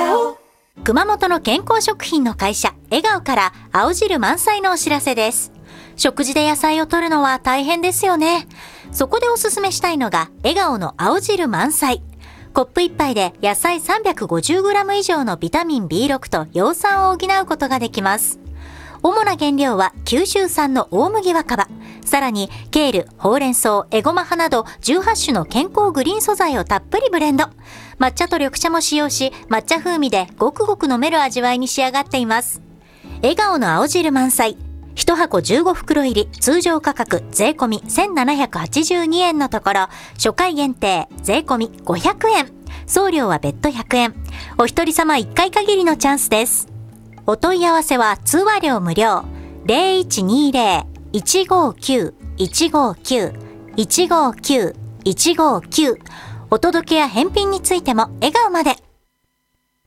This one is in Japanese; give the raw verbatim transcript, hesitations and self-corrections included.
熊本の健康食品の会社笑顔から青汁満載のお知らせです。食事で野菜を摂るのは大変ですよね。そこでおすすめしたいのが笑顔の青汁満載。コップいっぱいで野菜 さんびゃくごじゅうグラム 以上のビタミン ビーろく と葉酸を補うことができます。主な原料は九州産の大麦若葉、さらにケール、ほうれん草、エゴマ葉などじゅうはち種の健康グリーン素材をたっぷりブレンド。抹茶と緑茶も使用し、抹茶風味でごくごく飲める味わいに仕上がっています。笑顔の青汁満載。いちはこじゅうごふくろ入り、通常価格税込みせんななひゃくはちじゅうにえんのところ、初回限定税込みごひゃくえん。送料は別途ひゃくえん。お一人様いっかい限りのチャンスです。お問い合わせは通話料無料。ゼロいちにゼロ いちごきゅう いちごきゅう いちごきゅう いちごきゅう。お届けや返品についても笑顔まで。